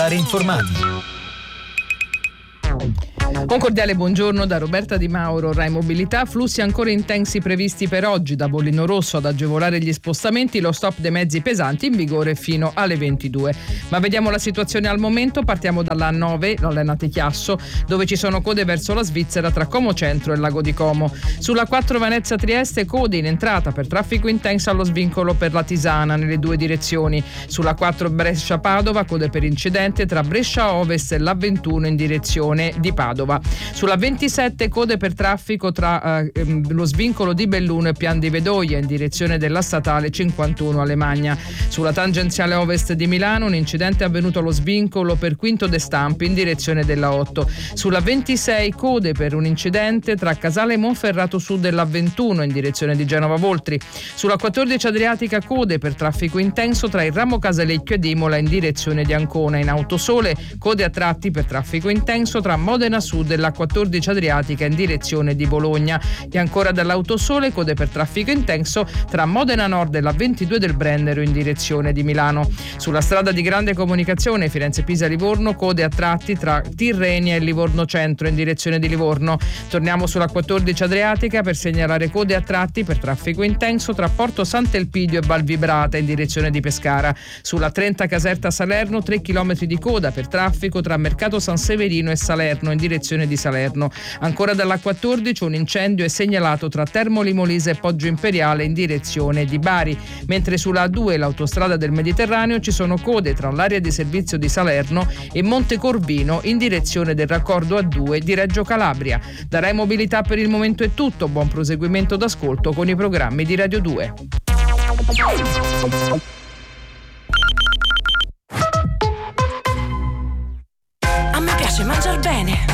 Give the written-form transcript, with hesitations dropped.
Informati. Un cordiale buongiorno da Roberta Di Mauro, Rai Mobilità. Flussi ancora intensi previsti per oggi. Da Bollino Rosso ad agevolare gli spostamenti, lo stop dei mezzi pesanti in vigore fino alle 22. Ma vediamo la situazione al momento. Partiamo dalla A9, l'Allenate Chiasso, dove ci sono code verso la Svizzera tra Como Centro e Lago di Como. Sulla 4 Venezia Trieste, code in entrata per traffico intenso allo svincolo per la Tisana nelle due direzioni. Sulla 4 Brescia Padova, code per incidente tra Brescia Ovest e l'A21 in direzione di Padova. Sulla 27 code per traffico tra lo svincolo di Belluno e Pian di Vedoia in direzione della statale 51 Alemagna. Sulla tangenziale ovest di Milano un incidente è avvenuto allo svincolo per Quinto de Stampi in direzione della 8. Sulla 26 code per un incidente tra Casale Monferrato Sud e l'A21 in direzione di Genova Voltri. Sulla 14 Adriatica code per traffico intenso tra il ramo Casalecchio ed Imola in direzione di Ancona. In Autosole code a tratti per traffico intenso tra Modena Sud e la 14 Adriatica in direzione di Bologna. E ancora dall'Autosole code per traffico intenso tra Modena Nord e la 22 del Brennero in direzione di Milano. Sulla strada di grande comunicazione Firenze-Pisa-Livorno code a tratti tra Tirrenia e Livorno Centro in direzione di Livorno. Torniamo sulla 14 Adriatica per segnalare code a tratti per traffico intenso tra Porto Sant'Elpidio e Valvibrata in direzione di Pescara. Sulla 30 Caserta Salerno 3 km di coda per traffico tra Mercato San Severino e Salerno in direzione di Salerno. Ancora dalla 14 un incendio è segnalato tra Termoli Molise e Poggio Imperiale in direzione di Bari, mentre sulla A2 l'autostrada del Mediterraneo ci sono code tra l'area di servizio di Salerno e Montecorvino in direzione del raccordo A2 di Reggio Calabria. Da Rai Mobilità per il momento è tutto, buon proseguimento d'ascolto con i programmi di Radio 2. A me piace mangiar bene.